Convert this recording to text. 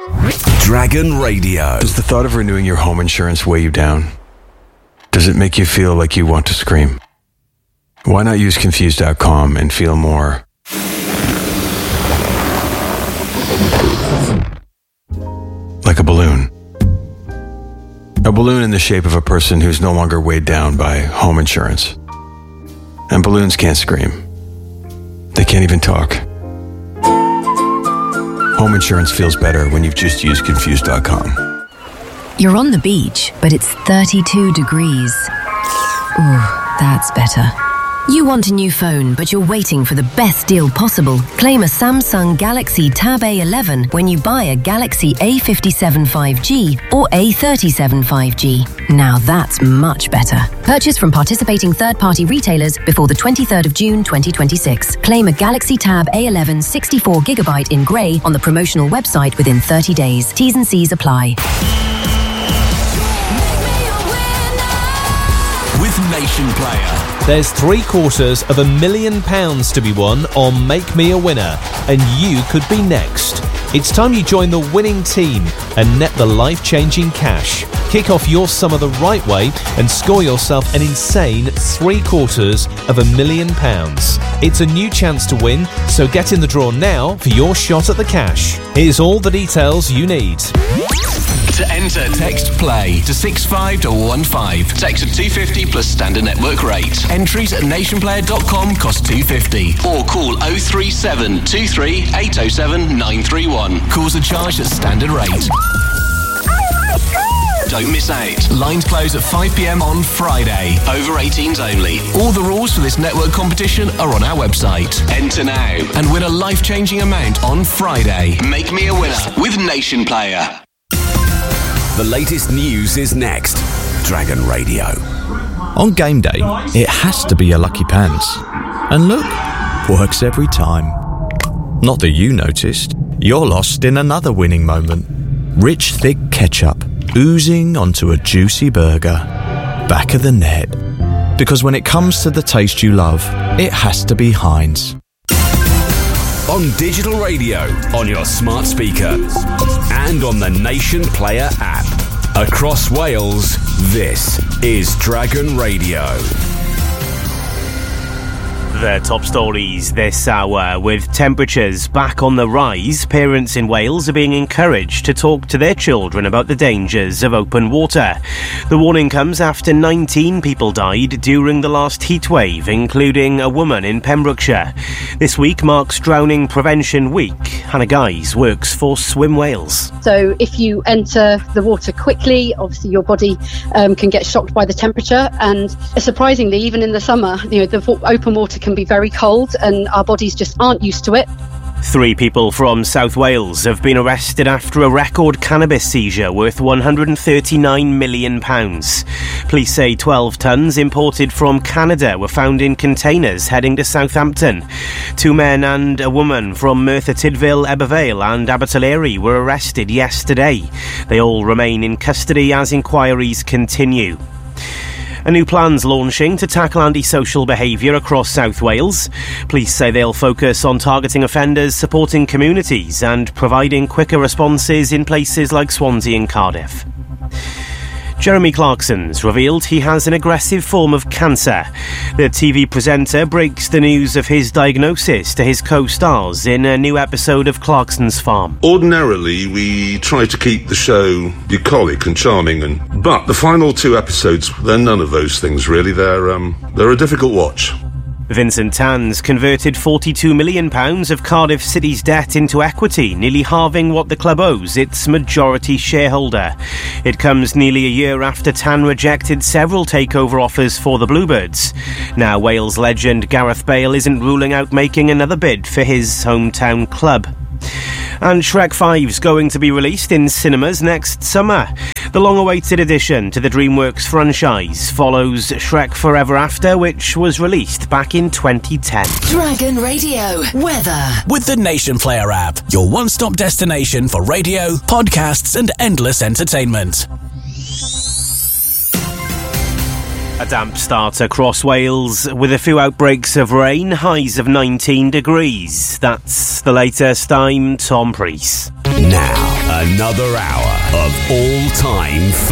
Dragon Radio. Does the thought of renewing your home insurance weigh you down? Does it make you feel like you want to scream? Why not use Confused.com and feel more like a balloon? A balloon in the shape of a person who's no longer weighed down by home insurance. And balloons can't scream. They can't even talk. Home insurance feels better when you've just used Confused.com. You're on the beach, but it's 32 degrees. Ooh, that's better. You want a new phone, but you're waiting for the best deal possible. Claim a Samsung Galaxy Tab A11 when you buy a Galaxy A57 5G or A37 5G. Now that's much better. Purchase from participating third-party retailers before the 23rd of June 2026. Claim a Galaxy Tab A11 64GB in grey on the promotional website within 30 days. T's and C's apply. With Nation Player. There's £750,000 to be won on Make Me a Winner, and you could be next. It's time you join the winning team and net the life-changing cash. Kick off your summer the right way and score yourself an insane £750,000. It's a new chance to win, so get in the draw now for your shot at the cash. Here's all the details you need. To enter, text PLAY to 65215. Text at 250 plus standard network rate. Entries at nationplayer.com cost £250. Or call 037 23 807 931. Calls are charged at standard rate. Don't miss out. Lines close at 5 p.m. on Friday. Over 18s only. All the rules for this network competition are on our website. Enter now and win a life-changing amount on Friday. Make me a winner with Nation Player. The latest news is next. Dragon Radio. On game day, it has to be a lucky pants. And look, works every time. Not that you noticed. You're lost in another winning moment. Rich, thick ketchup oozing onto a juicy burger. Back of the net. Because when it comes to the taste you love, it has to be Heinz. On digital radio, on your smart speaker, and on the Nation Player app. Across Wales, this is Dragon Radio. The top stories this hour. With temperatures back on the rise, parents in Wales are being encouraged to talk to their children about the dangers of open water. The warning comes after 19 people died during the last heatwave, including a woman in Pembrokeshire. This week marks Drowning Prevention Week. Hannah Guys works for Swim Wales. So if you enter the water quickly, obviously your body can get shocked by the temperature, and surprisingly, even in the summer, the open water can be very cold and our bodies just aren't used to it. 3 people from South Wales have been arrested after a record cannabis seizure worth £139 million. Police say 12 tonnes imported from Canada were found in containers heading to Southampton. 2 men and a woman from Merthyr Tydfil, Ebervale and Abertillery were arrested yesterday. They all remain in custody as inquiries continue. A new plan's launching to tackle antisocial behaviour across South Wales. Police say they'll focus on targeting offenders, supporting communities and providing quicker responses in places like Swansea and Cardiff. Jeremy Clarkson's revealed he has an aggressive form of cancer. The TV presenter breaks the news of his diagnosis to his co-stars in a new episode of Clarkson's Farm. Ordinarily, we try to keep the show bucolic and charming, but the final 2 episodes, they're none of those things really. They're a difficult watch. Vincent Tan's converted £42 million of Cardiff City's debt into equity, nearly halving what the club owes its majority shareholder. It comes nearly a year after Tan rejected several takeover offers for the Bluebirds. Now Wales legend Gareth Bale isn't ruling out making another bid for his hometown club. And Shrek 5's going to be released in cinemas next summer. The long-awaited addition to the DreamWorks franchise follows Shrek Forever After, which was released back in 2010. Dragon Radio weather. With the Nation Player app, your one-stop destination for radio, podcasts and endless entertainment. A damp start across Wales with a few outbreaks of rain, highs of 19 degrees. That's the latest. I'm Tom Preece. Now, another hour of all-time